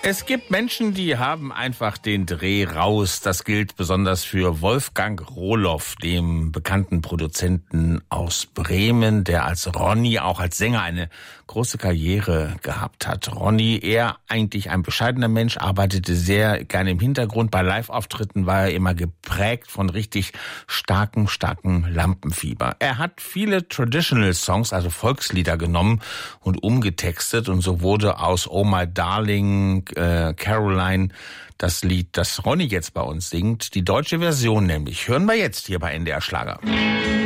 Es gibt Menschen, die haben einfach den Dreh raus. Das gilt besonders für Wolfgang Rohloff, dem bekannten Produzenten aus Bremen, der als Ronny auch als Sänger eine große Karriere gehabt hat. Ronny, er eigentlich ein bescheidener Mensch, arbeitete sehr gerne im Hintergrund. Bei Live-Auftritten war er immer geprägt von richtig starkem Lampenfieber. Er hat viele Traditional Songs, also Volkslieder genommen und umgetextet, und so wurde aus Oh My Darling, Caroline, das Lied, das Ronny jetzt bei uns singt, die deutsche Version nämlich. Hören wir jetzt hier bei NDR Schlager.